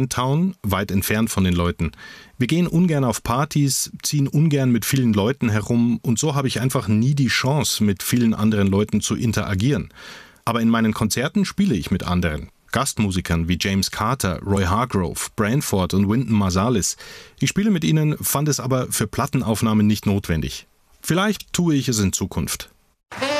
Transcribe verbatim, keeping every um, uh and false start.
Germantown, weit entfernt von den Leuten. Wir gehen ungern auf Partys, ziehen ungern mit vielen Leuten herum und so habe ich einfach nie die Chance, mit vielen anderen Leuten zu interagieren. Aber in meinen Konzerten spiele ich mit anderen. Gastmusikern wie James Carter, Roy Hargrove, Branford und Wynton Marsalis. Ich spiele mit ihnen, fand es aber für Plattenaufnahmen nicht notwendig. Vielleicht tue ich es in Zukunft.